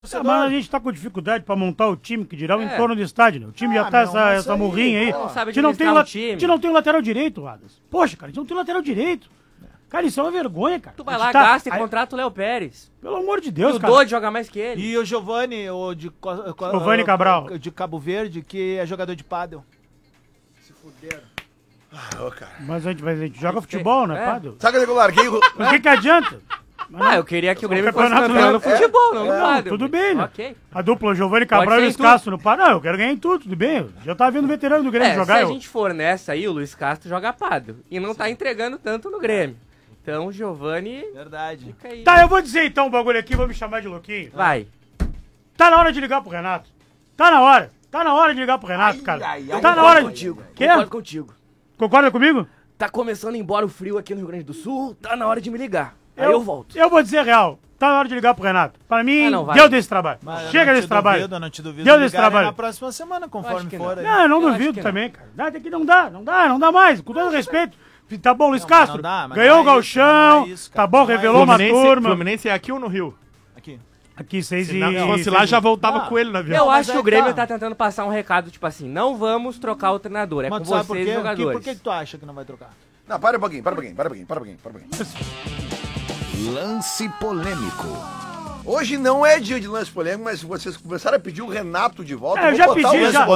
Mas a gente tá com dificuldade pra montar o time, que dirá o entorno do estádio, né? O time já tá essa murrinha aí. A gente não tem o lateral direito, Adas. Poxa, cara, a gente não tem o lateral direito. Cara, isso é uma vergonha, cara. Tu vai lá, gasta e contrata o Léo Pérez. Pelo amor de Deus, cara. O Dodge joga mais que ele. E o Giovani, Giovani Cabral. De Cabo Verde, que é jogador de pádel. Se fuderam. Cara. Mas a gente joga futebol, né, pádel? Sabe que eu larguei o... O que adianta? Eu queria que o Grêmio fosse campeão no futebol, não no pádel. Tudo bem, né? Okay. A dupla Giovani Cabral e Luiz Castro no pádel. Não, eu quero ganhar em tudo bem. Já tava vendo o veterano do Grêmio jogar. Se a gente for nessa aí, o Luiz Castro joga pádel. E não tá entregando tanto no Grêmio. Então, o Giovani... Verdade. Fica aí. Tá, eu vou dizer então um bagulho aqui, vou me chamar de louquinho. Vai. Tá na hora de ligar pro Renato. Tá na hora. Tá na hora de ligar pro Renato, cara. Tá na hora. Concordo contigo. Concorda comigo? Tá começando a ir embora o frio aqui no Rio Grande do Sul, tá na hora de me ligar. Aí eu volto. Eu vou dizer real. Tá na hora de ligar pro Renato. Pra mim, deu desse trabalho. Chega desse trabalho. Eu não te duvido. Deu desse trabalho. Na próxima semana, conforme for. Aí. Não, eu não duvido também, cara. Não dá mais. Com todo respeito. Tá bom, Luiz Castro. Ganhou o gauchão. Tá bom, revelou uma turma. Fluminense é aqui ou no Rio? Aqui, 6 Se fosse lá, já voltava com ele na vida. Eu acho que o Grêmio tá tentando passar um recado, tipo assim, não vamos trocar o treinador, é com vocês os jogadores. Por que tu acha que não vai trocar? Não, para um pouquinho. Lance polêmico. Hoje não é dia de lance polêmico, mas se vocês começaram a pedir o Renato de volta, eu já pedi, já.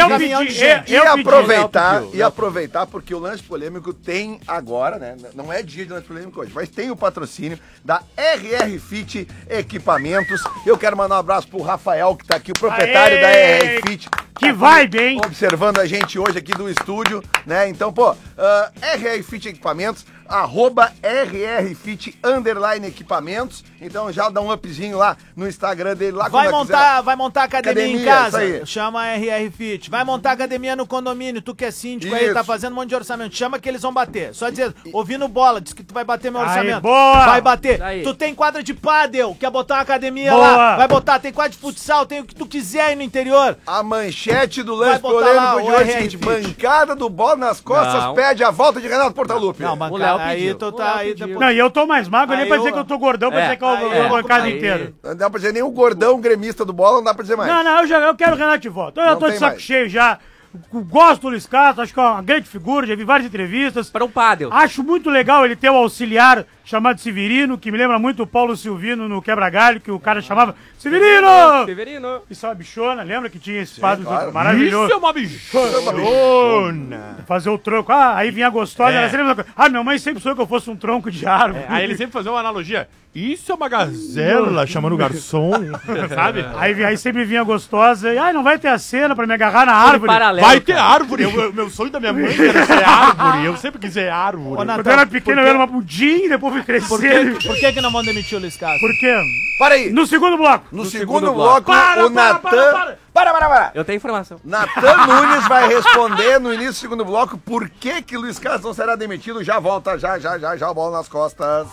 E aproveitar, porque o lance polêmico tem agora, né? Não é dia de lance polêmico hoje, mas tem o patrocínio da RR Fit Equipamentos. Eu quero mandar um abraço pro Rafael, que tá aqui, o proprietário da RR Fit. Que vibe, hein? Observando a gente hoje aqui do estúdio, né? Então, RR Fit Equipamentos, @RRFit _equipamentos. Então já dá um upzinho lá no Instagram dele. Lá vai montar academia em casa? Chama a RR Fit. Vai montar academia no condomínio, tu que é síndico aí, tá fazendo um monte de orçamento. Chama que eles vão bater. Só dizer, ouvindo bola, diz que tu vai bater meu orçamento. Boa. Vai bater. Tu tem quadra de pádel, quer botar uma academia lá? Vai botar. Tem quadra de futsal, tem o que tu quiser aí no interior. A manchete do lance polêmico de hoje é o seguinte: bancada do Bola nas Costas pede a volta de Renato Portaluppi. Não, bancada, aí tu tá aí... Não, e eu tô mais magro, nem pra dizer que eu tô gordão, pra dizer que eu vou bancada inteira. Não dá pra dizer nem o gordão gremista do Bola, não dá pra dizer mais. Não, eu quero o Renato de volta. Eu tô de saco cheio já. Gosto do Luiz Castro, acho que é uma grande figura, já vi várias entrevistas. Para um pádel. Acho muito legal ele ter um auxiliar chamado Severino, que me lembra muito o Paulo Silvino no Quebra-Galho, que o cara chamava Severino! Isso é uma bichona, lembra que tinha esse quadro maravilhoso? Isso é uma bichona! Fazer o tronco. Aí vinha a gostosa, ela sempre... minha mãe sempre sonhou que eu fosse um tronco de árvore. Aí ele sempre fazia uma analogia. Isso é uma gazela, chamando o garçom, sabe? Aí sempre vinha gostosa e, não vai ter a cena pra me agarrar na árvore. Vai ter árvore. Meu sonho da minha mãe era ser árvore. Eu sempre quis ser árvore. Quando eu era pequeno, eu era uma pudim, depois fui crescendo. Por que não vão demitir o Luiz Castro? Por quê? Para aí. No segundo bloco. No segundo bloco, o Natan... Para. Eu tenho informação. Natan Nunes vai responder no início do segundo bloco por que Luiz Castro não será demitido. Já volta, já, Bola nas Costas.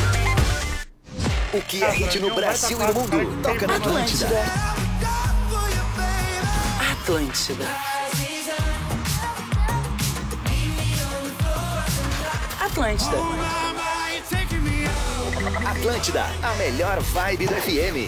O que é hit no Brasil e no mundo? Toca na Atlântida. Atlântida, a melhor vibe do FM.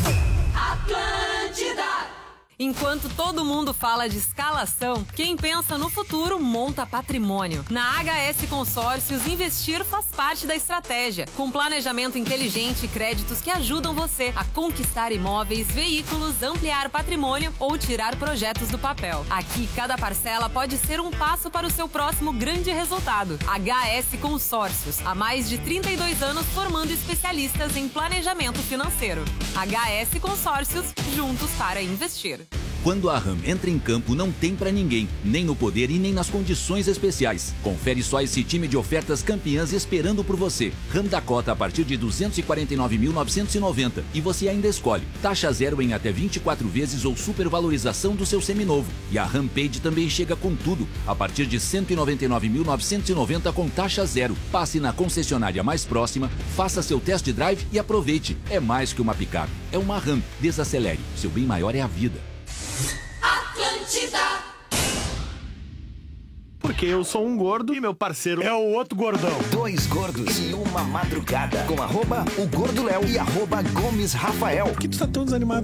Enquanto todo mundo fala de escalação, quem pensa no futuro monta patrimônio. Na HS Consórcios, investir faz parte da estratégia, com planejamento inteligente e créditos que ajudam você a conquistar imóveis, veículos, ampliar patrimônio ou tirar projetos do papel. Aqui, cada parcela pode ser um passo para o seu próximo grande resultado. HS Consórcios, há mais de 32 anos formando especialistas em planejamento financeiro. HS Consórcios, juntos para investir. Quando a RAM entra em campo, não tem pra ninguém, nem no poder e nem nas condições especiais. Confere só esse time de ofertas campeãs esperando por você. RAM Dakota a partir de 249.990 e você ainda escolhe taxa zero em até 24 vezes ou supervalorização do seu seminovo. E a Rampage também chega com tudo, a partir de 199.990 com taxa zero. Passe na concessionária mais próxima, faça seu test drive e aproveite. É mais que uma picape, é uma RAM. Desacelere, seu bem maior é a vida. Por porque eu sou um gordo e meu parceiro é o outro gordão. Dois gordos e uma madrugada com @o Gordo Léo e @Gomes Rafael. Por que tu tá tão desanimado?